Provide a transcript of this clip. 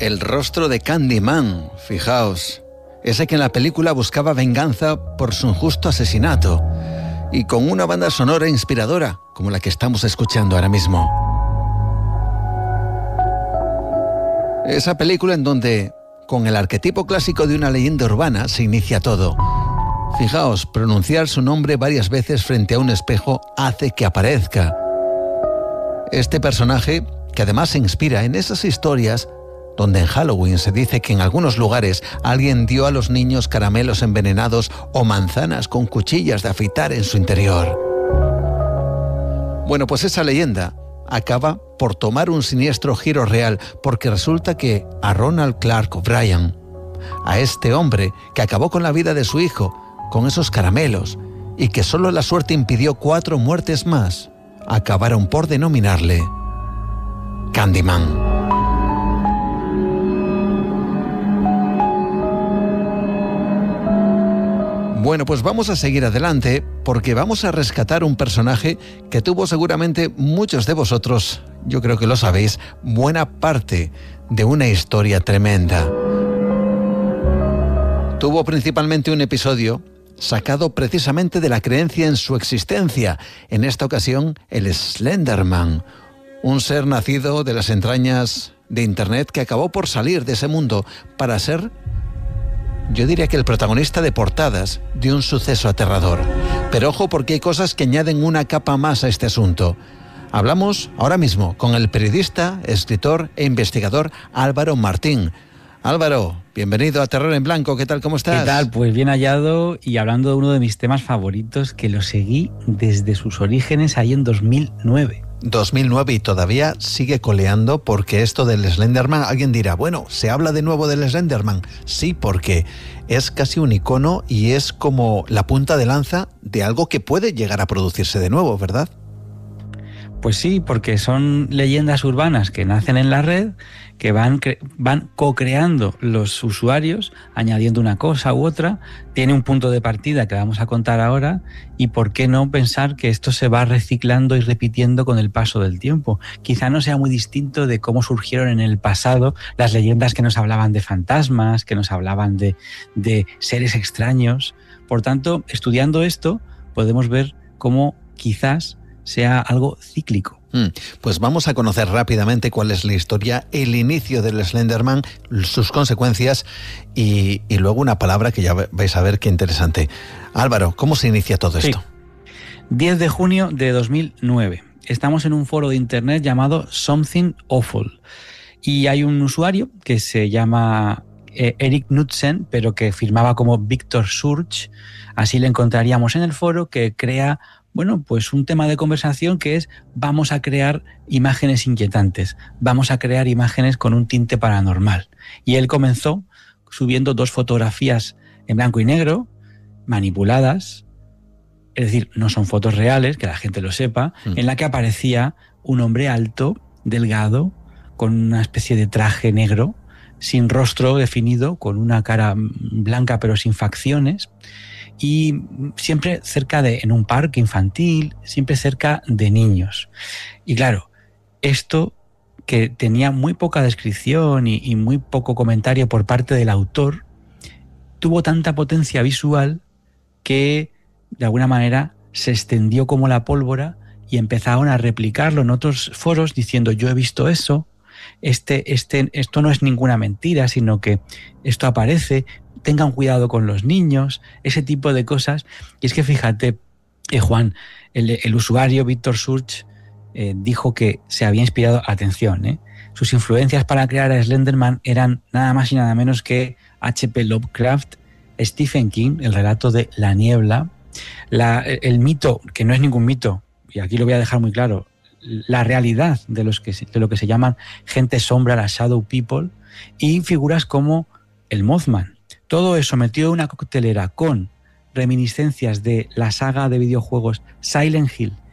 El rostro de Candyman, fijaos. Ese que en la película buscaba venganza por su injusto asesinato. Y con una banda sonora inspiradora, como la que estamos escuchando ahora mismo. Esa película en donde, con el arquetipo clásico de una leyenda urbana, se inicia todo. Fijaos, pronunciar su nombre varias veces frente a un espejo hace que aparezca. Este personaje, que además se inspira en esas historias donde en Halloween se dice que en algunos lugares alguien dio a los niños caramelos envenenados o manzanas con cuchillas de afeitar en su interior. Bueno, pues esa leyenda acaba por tomar un siniestro giro real, porque resulta que a Ronald Clark O'Bryan, a este hombre que acabó con la vida de su hijo con esos caramelos y que solo la suerte impidió 4 muertes más, acabaron por denominarle Candyman. Bueno, pues vamos a seguir adelante porque vamos a rescatar un personaje que tuvo seguramente muchos de vosotros, yo creo que lo sabéis, buena parte de una historia tremenda. Tuvo principalmente un episodio sacado precisamente de la creencia en su existencia, en esta ocasión el Slenderman, un ser nacido de las entrañas de Internet que acabó por salir de ese mundo para ser, yo diría que el protagonista de portadas de un suceso aterrador. Pero ojo, porque hay cosas que añaden una capa más a este asunto. Hablamos ahora mismo con el periodista, escritor e investigador Álvaro Martín. Álvaro, bienvenido a Terror en Blanco. ¿Qué tal? ¿Cómo estás? ¿Qué tal? Pues bien hallado y hablando de uno de mis temas favoritos, que lo seguí desde sus orígenes ahí en 2009. 2009 y todavía sigue coleando, porque esto del Slenderman, alguien dirá, bueno, ¿se habla de nuevo del Slenderman? Sí, porque es casi un icono y es como la punta de lanza de algo que puede llegar a producirse de nuevo, ¿verdad? Pues sí, porque son leyendas urbanas que nacen en la red, que van co-creando los usuarios, añadiendo una cosa u otra, tiene un punto de partida que vamos a contar ahora, y por qué no pensar que esto se va reciclando y repitiendo con el paso del tiempo. Quizá no sea muy distinto de cómo surgieron en el pasado las leyendas que nos hablaban de fantasmas, que nos hablaban de seres extraños. Por tanto, estudiando esto, podemos ver cómo quizás sea algo cíclico. Pues vamos a conocer rápidamente cuál es la historia, el inicio del Slenderman, sus consecuencias y luego una palabra que ya vais a ver qué interesante. Álvaro, ¿cómo se inicia todo esto? Sí. 10 de junio de 2009. Estamos en un foro de internet llamado Something Awful y hay un usuario que se llama Erik Knudsen, pero que firmaba como Victor Surge, así le encontraríamos en el foro, que crea pues un tema de conversación que es: vamos a crear imágenes inquietantes, vamos a crear imágenes con un tinte paranormal. Y él comenzó subiendo 2 fotografías en blanco y negro, manipuladas, es decir, no son fotos reales, que la gente lo sepa, en la que aparecía un hombre alto, delgado, con una especie de traje negro, sin rostro definido, con una cara blanca pero sin facciones, y siempre en un parque infantil, siempre cerca de niños. Y claro, esto, que tenía muy poca descripción y muy poco comentario por parte del autor, tuvo tanta potencia visual que de alguna manera se extendió como la pólvora y empezaron a replicarlo en otros foros diciendo: yo he visto eso, esto no es ninguna mentira, sino que esto aparece, tengan cuidado con los niños, ese tipo de cosas. Y es que fíjate, Juan, el usuario Victor Surge dijo que se había inspirado, atención, sus influencias para crear a Slenderman eran nada más y nada menos que H.P. Lovecraft, Stephen King, el relato de La niebla, el mito, que no es ningún mito, y aquí lo voy a dejar muy claro, la realidad de lo que se llaman gente sombra, las Shadow People, y figuras como el Mothman. Todo eso metido en una coctelera con reminiscencias de la saga de videojuegos Silent Hill